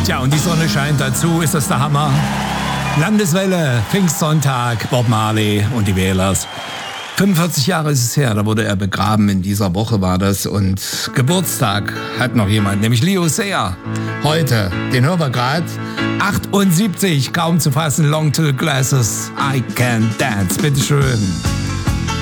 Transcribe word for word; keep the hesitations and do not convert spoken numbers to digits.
Tja, und die Sonne scheint dazu, ist das der Hammer? Landeswelle, Pfingstsonntag, Bob Marley und die Wählers. fünfundvierzig Jahre ist es her, da wurde er begraben, in dieser Woche war das. Und Geburtstag hat noch jemand, nämlich Leo Sayer. Heute, den hören wir gerade, achtundsiebzig, kaum zu fassen, Long Till Glasses, I Can Dance, bitteschön.